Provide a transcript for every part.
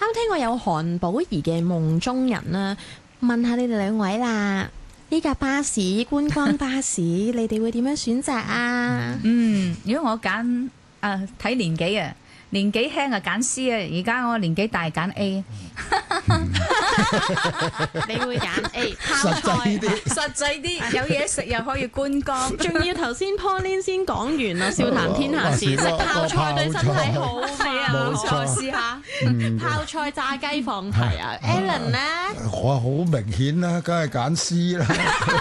聽過有韓寶儀嘅夢中人啦，問下你哋兩位啦，呢架巴士觀光巴士，你哋會點樣選擇啊？ 如果我揀睇年紀啊，年紀輕啊揀 C 啊，而家我年紀大揀 A。 你會揀 A， 實際啲， 實際啲，有嘢食又可以觀光， 仲要頭先 Pauline 先講完啦，笑談天下事，食泡菜對身體好係啊， 冇錯試下泡菜炸雞放題啊 ，Alan 咧， 我好明顯啦，梗係揀 C 啦。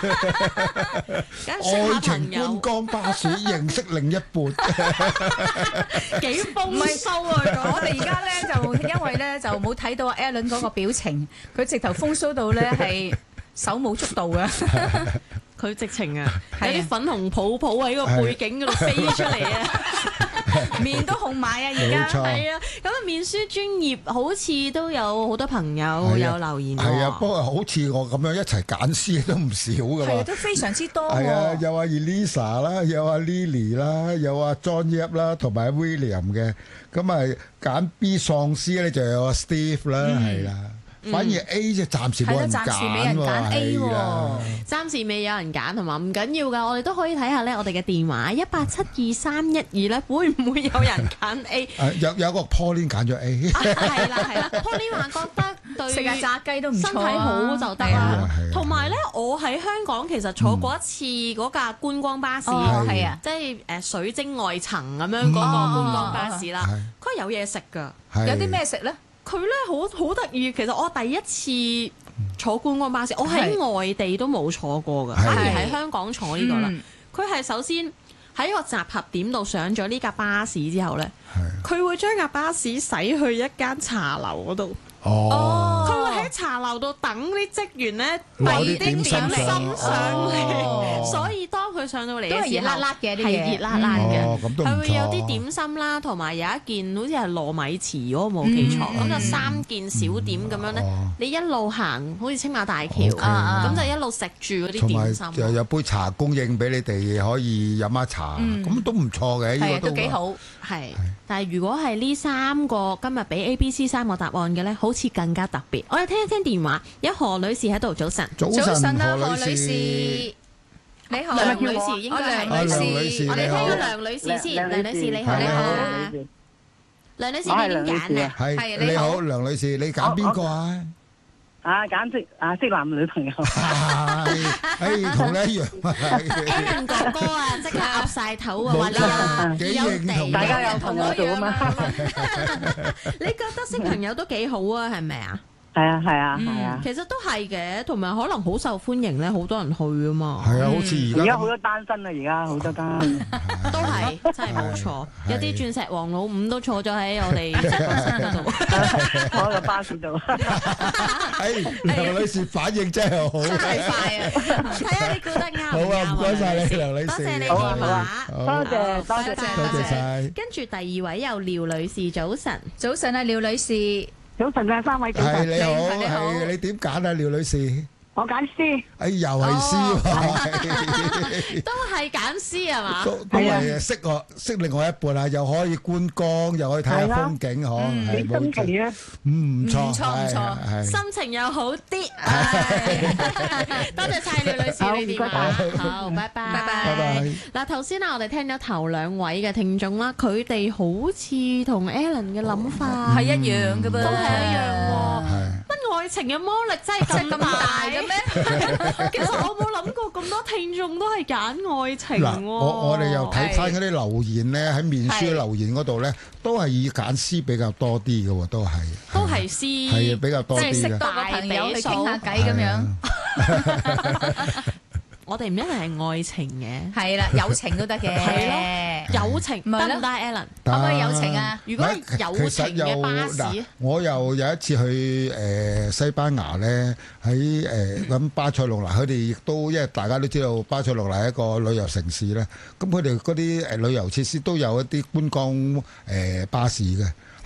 愛情觀光巴士認識另一半， 幾風騷啊！ 我哋而家咧就因為咧就冇睇到 Alan 嗰個表情，佢直頭風騷到咧係手舞足蹈啊！ 佢直情啊，有啲粉紅泡泡喺個背景嗰度飛出嚟啊！ 面都紅埋啊！而家係啊，咁啊面書專頁好似都有好多朋友有留言喎。 係啊，不過好似我咁樣一齊揀 C 都唔少㗎嘛。 係啊，都非常之多喎。 係啊，有阿 Elisa 啦，有阿 Lily 啦，有阿 John Yap 啦，同埋 William 嘅。咁啊揀 B 喪屍咧就有阿 Steve 啦，係啦。反而 A 就暫時冇人揀喎， 暫時未有人揀同埋唔緊要㗎，我哋都可以睇下咧，我哋嘅電話1872312咧，會唔會有人揀 A？ 有個 Pauline 揀咗 A， 係啦，Pauline 話覺得對食下炸雞都唔錯， 身體好就得啦。同埋咧，我喺香港其實坐過一次嗰架觀光巴士， 係啊， 即係水晶外層咁樣嗰個觀光巴士啦，佢係有嘢食㗎， 有啲咩食咧？ 佢咧好得意，其實我第一次坐觀光巴士，我喺外地都冇坐過㗎，反而喺香港坐呢個啦。佢係首先喺個集合點度上咗呢架巴士之後咧，佢會將架巴士駛去一間茶樓嗰度。佢會喺茶樓度等啲職員咧遞啲點心上嚟，所以當佢上到嚟嘅時候， 熱辣辣嘅啲嘢， 係熱辣辣嘅， 係會有啲點心啦，同埋有一件好似係糯米糍嗰個冇記錯，咁就3件小點咁樣咧。你一路行好似青馬大橋，咁就一路食住嗰啲點心， 又有杯茶供應俾你哋可以飲下茶，咁都唔錯嘅，呢個都幾好。 係，但係如果係呢3個今日俾 A、B、C 3個答案嘅咧，好似更加特別。我哋聽一聽電話，有何女士喺度，早晨。 早晨啊，何女士，你好， 梁女士應該係梁女士， 我哋聽咗梁女士先，梁女士你好，你好，梁女士你點揀啊？ 係你好，梁女士，你揀邊個啊？ 揀識男女朋友。 同你一樣。 Alan 哥哥啊，即刻岌晒頭啊，話你有地， 大家有朋友做啊嘛。 你覺得識朋友都幾好啊？係咪啊？ 係啊， 其實都係嘅，同埋可能好受歡迎咧，好多人去啊嘛。 係啊，好似而家好多單身啊，而家好多單都係真係冇錯，有啲鑽石王老五都坐咗喺我哋直播室嗰度， 坐喺個巴士度。 梁女士反應真係好， 真係快啊！睇下你估得啱唔啱啊？ 好啊，唔該晒你，梁女士， 多謝你電話， 多謝晒。 跟住第2位有廖女士，早晨， 早晨啊，廖女士。 早晨啊，3位早晨。 你好，係你點揀啊，廖女士？ 我揀 C。 又係 C 喎， 都係揀 C 係嘛？ 都係識另外一半啊，又可以觀光，又可以睇下風景，嗬。 你心情咧？ 唔錯， 心情又好啲。多謝晒廖女士你電話，好，拜拜。嗱，頭先我哋聽咗頭2位嘅聽眾啦，佢哋好似同 Alan 嘅諗法係一樣嘅噃， 都係一樣喎。乜愛情嘅魔力真係咁大嘅咩？其實我冇諗過咁多聽眾都係揀愛情喎。 我哋又睇翻嗰啲留言咧，喺面書留言嗰度咧，都係以揀 C 比較多啲嘅喎，都係 C， 係比較多啲嘅。 即係識多個朋友去傾下偈咁樣。 我哋唔一定係愛情嘅， 係啦，友情都得嘅。 係咯，友情得唔得 Alan？ 可唔可以友情啊？ 如果友情嘅巴士， 我又有一次去西班牙咧，喺咁巴塞隆拿，佢哋亦都因為大家都知道巴塞隆拿係一個旅遊城市咧，咁佢哋嗰啲旅遊設施都有一啲觀光巴士嘅。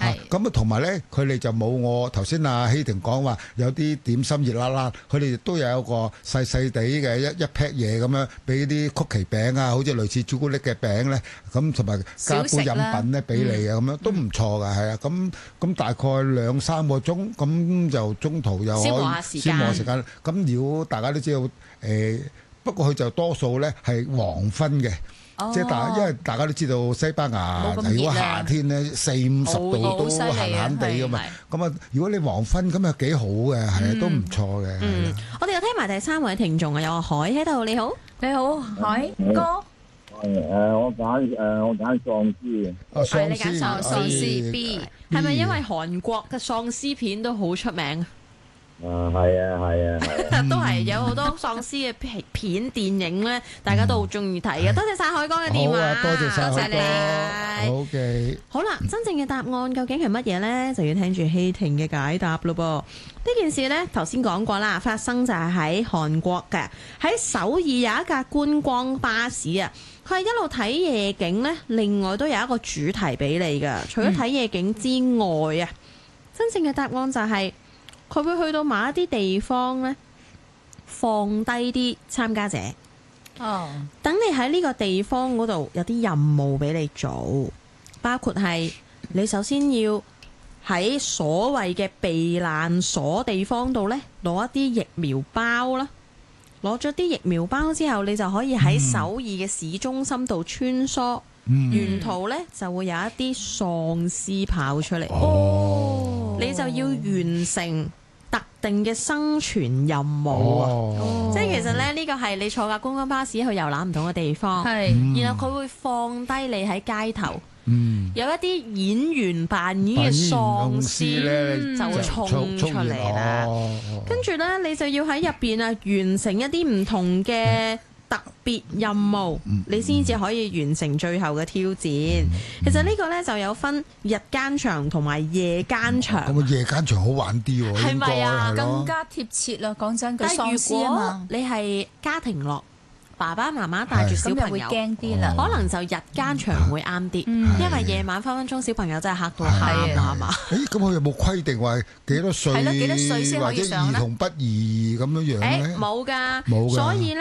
咁啊，同埋咧，佢哋就冇我頭先阿希婷講話有啲點心熱辣辣，佢哋都有一個細細地嘅一劈嘢咁樣，俾啲曲奇餅啊，好似類似朱古力嘅餅咧，咁同埋加杯飲品咧俾你啊，咁樣都唔錯噶，係啊，咁大概2-3個鐘，咁就中途又可以消磨時間。咁如果大家都知道不過佢就多數咧係黃昏嘅。即係因為大家都知道西班牙如果夏天咧40-50度都閒閒地噶嘛，咁啊如果你黃昏咁又幾好嘅，係啊都唔錯嘅。 我哋又聽埋第3位聽眾啊，有阿海喺度，你好， 你好，海哥。 我揀喪屍。 係你揀喪屍屍 B， 係咪因為韓國嘅喪屍片都好出名？ 係啊， 都係有好多喪屍嘅片電影咧，大家都好中意睇嘅。多謝晒海哥嘅電話， 好啊，多謝晒海哥。 你。 OK。 好啦，真正嘅答案究竟係乜嘢呢？就要聽住希婷嘅解答咯噃。呢件事呢，頭先講過啦，發生就係喺韓國嘅，喺首爾有一架觀光巴士啊，佢係一路睇夜景呢，另外都有一個主題俾你噶。除咗睇夜景之外啊，真正嘅答案就係。佢會去到某一啲地方呢，放低啲參加者。等你喺呢個地方嗰度有啲任務俾你做，包括係你首先要喺所謂嘅避難所地方度呢，攞一啲疫苗包啦。攞咗啲疫苗包之後，你就可以喺首爾嘅市中心度穿梭。沿途呢就會有一啲喪屍跑出嚟。你就要完成特定嘅生存任務啊！即係其實咧，呢個係你坐架觀光巴士去遊覽唔同嘅地方，然後佢會放低你喺街頭，有一啲演員扮演嘅喪屍就會衝出嚟啦。跟住呢，你就要喺入邊啊完成一啲唔同嘅特別任務，你先至可以完成最後嘅挑戰。其實呢個呢，就有分日間場同埋夜間場。 咁啊，夜間場好玩啲喎， 係咪啊？ 更加貼切啦！講真，佢喪屍啊嘛。你係家庭樂，爸爸媽媽帶住小朋友， 會驚啲啦。 可能就日間場會啱啲，因為夜晚分分鐘小朋友真係嚇到喊啊嘛。 咁佢有冇規定話幾多歲？ 幾多歲先可以上咧？ 或者兒童不宜咁樣樣咧？ 冇㗎， 冇㗎。 所以咧。